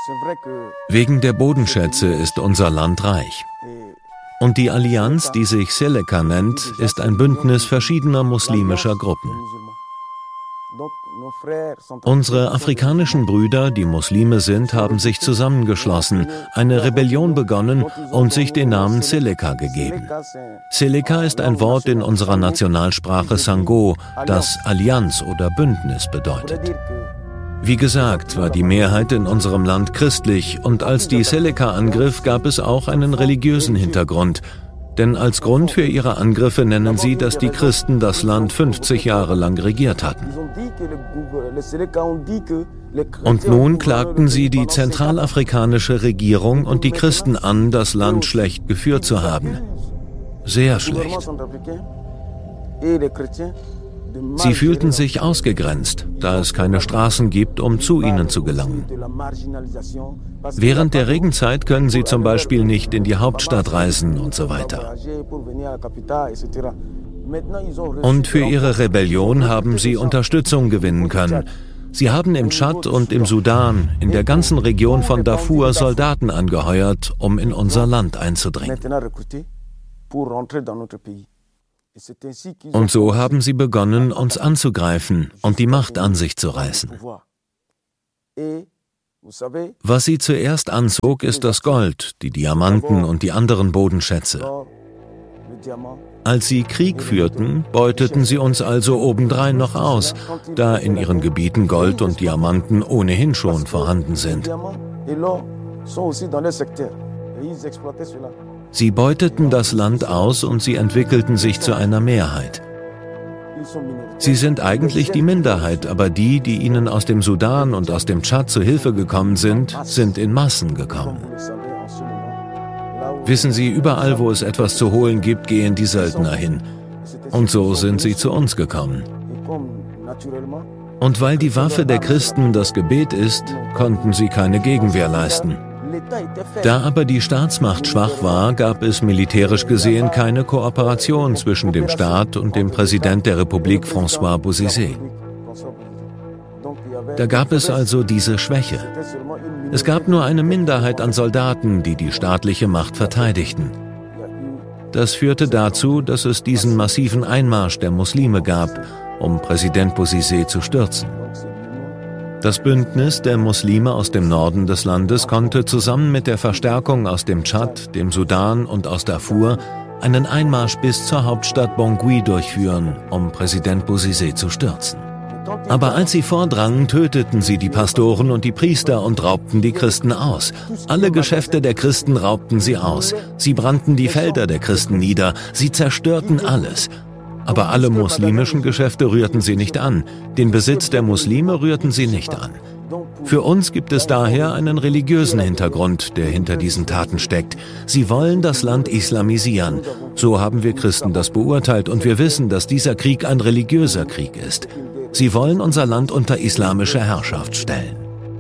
Wegen der Bodenschätze ist unser Land reich. Und die Allianz, die sich Seleka nennt, ist ein Bündnis verschiedener muslimischer Gruppen. Unsere afrikanischen Brüder, die Muslime sind, haben sich zusammengeschlossen, eine Rebellion begonnen und sich den Namen Seleka gegeben. Seleka ist ein Wort in unserer Nationalsprache Sango, das Allianz oder Bündnis bedeutet. Wie gesagt, war die Mehrheit in unserem Land christlich und als die Seleka angriff, gab es auch einen religiösen Hintergrund. Denn als Grund für ihre Angriffe nennen sie, dass die Christen das Land 50 Jahre lang regiert hatten. Und nun klagten sie die zentralafrikanische Regierung und die Christen an, das Land schlecht geführt zu haben. Sehr schlecht. Sie fühlten sich ausgegrenzt, da es keine Straßen gibt, um zu ihnen zu gelangen. Während der Regenzeit können sie zum Beispiel nicht in die Hauptstadt reisen und so weiter. Und für ihre Rebellion haben sie Unterstützung gewinnen können. Sie haben im Tschad und im Sudan, in der ganzen Region von Darfur Soldaten angeheuert, um in unser Land einzudringen. Und so haben sie begonnen, uns anzugreifen und die Macht an sich zu reißen. Was sie zuerst anzog, ist das Gold, die Diamanten und die anderen Bodenschätze. Als sie Krieg führten, beuteten sie uns also obendrein noch aus, da in ihren Gebieten Gold und Diamanten ohnehin schon vorhanden sind. Sie beuteten das Land aus und sie entwickelten sich zu einer Mehrheit. Sie sind eigentlich die Minderheit, aber die, die ihnen aus dem Sudan und aus dem Tschad zu Hilfe gekommen sind, sind in Massen gekommen. Wissen Sie, überall, wo es etwas zu holen gibt, gehen die Söldner hin. Und so sind sie zu uns gekommen. Und weil die Waffe der Christen das Gebet ist, konnten sie keine Gegenwehr leisten. Da aber die Staatsmacht schwach war, gab es militärisch gesehen keine Kooperation zwischen dem Staat und dem Präsident der Republik François Bozizé. Da gab es also diese Schwäche. Es gab nur eine Minderheit an Soldaten, die die staatliche Macht verteidigten. Das führte dazu, dass es diesen massiven Einmarsch der Muslime gab, um Präsident Bozizé zu stürzen. Das Bündnis der Muslime aus dem Norden des Landes konnte zusammen mit der Verstärkung aus dem Tschad, dem Sudan und aus Darfur einen Einmarsch bis zur Hauptstadt Bangui durchführen, um Präsident Bozizé zu stürzen. Aber als sie vordrangen, töteten sie die Pastoren und die Priester und raubten die Christen aus. Alle Geschäfte der Christen raubten sie aus. Sie brannten die Felder der Christen nieder. Sie zerstörten alles. Aber alle muslimischen Geschäfte rührten sie nicht an. Den Besitz der Muslime rührten sie nicht an. Für uns gibt es daher einen religiösen Hintergrund, der hinter diesen Taten steckt. Sie wollen das Land islamisieren. So haben wir Christen das beurteilt und wir wissen, dass dieser Krieg ein religiöser Krieg ist. Sie wollen unser Land unter islamische Herrschaft stellen.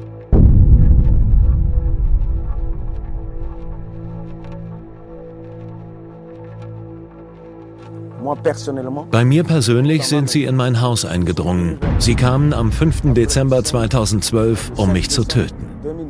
Bei mir persönlich sind sie in mein Haus eingedrungen. Sie kamen am 5. Dezember 2012, um mich zu töten.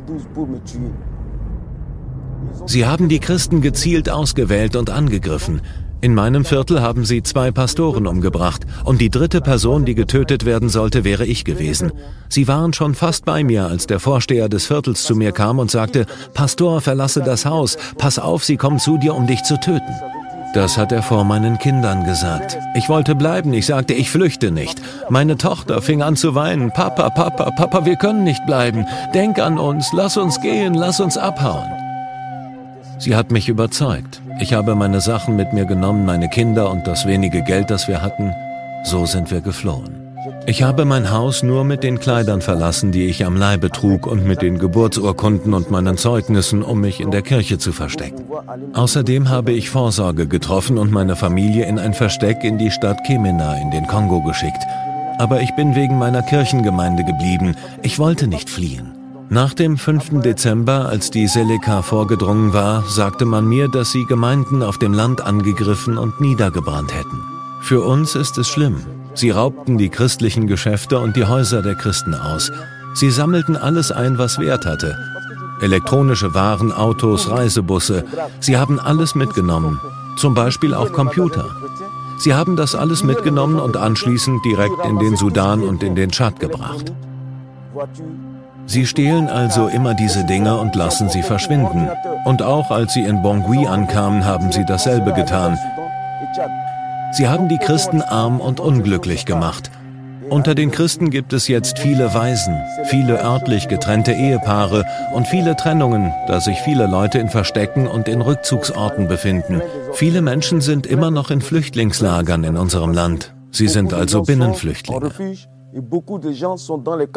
Sie haben die Christen gezielt ausgewählt und angegriffen. In meinem Viertel haben sie 2 Pastoren umgebracht und die 3. Person, die getötet werden sollte, wäre ich gewesen. Sie waren schon fast bei mir, als der Vorsteher des Viertels zu mir kam und sagte: Pastor, verlasse das Haus, pass auf, sie kommen zu dir, um dich zu töten. Das hat er vor meinen Kindern gesagt. Ich wollte bleiben, ich sagte, ich flüchte nicht. Meine Tochter fing an zu weinen. Papa, Papa, Papa, wir können nicht bleiben. Denk an uns, lass uns gehen, lass uns abhauen. Sie hat mich überzeugt. Ich habe meine Sachen mit mir genommen, meine Kinder und das wenige Geld, das wir hatten. So sind wir geflohen. Ich habe mein Haus nur mit den Kleidern verlassen, die ich am Leibe trug, und mit den Geburtsurkunden und meinen Zeugnissen, um mich in der Kirche zu verstecken. Außerdem habe ich Vorsorge getroffen und meine Familie in ein Versteck in die Stadt Kemena in den Kongo geschickt. Aber ich bin wegen meiner Kirchengemeinde geblieben. Ich wollte nicht fliehen. Nach dem 5. Dezember, als die Seleka vorgedrungen war, sagte man mir, dass sie Gemeinden auf dem Land angegriffen und niedergebrannt hätten. Für uns ist es schlimm. Sie raubten die christlichen Geschäfte und die Häuser der Christen aus. Sie sammelten alles ein, was Wert hatte. Elektronische Waren, Autos, Reisebusse. Sie haben alles mitgenommen, zum Beispiel auch Computer. Sie haben das alles mitgenommen und anschließend direkt in den Sudan und in den Tschad gebracht. Sie stehlen also immer diese Dinge und lassen sie verschwinden. Und auch als sie in Bangui ankamen, haben sie dasselbe getan. Sie haben die Christen arm und unglücklich gemacht. Unter den Christen gibt es jetzt viele Waisen, viele örtlich getrennte Ehepaare und viele Trennungen, da sich viele Leute in Verstecken und in Rückzugsorten befinden. Viele Menschen sind immer noch in Flüchtlingslagern in unserem Land. Sie sind also Binnenflüchtlinge.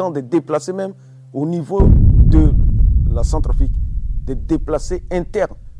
Au niveau de la Centrafrique, des déplacés internes.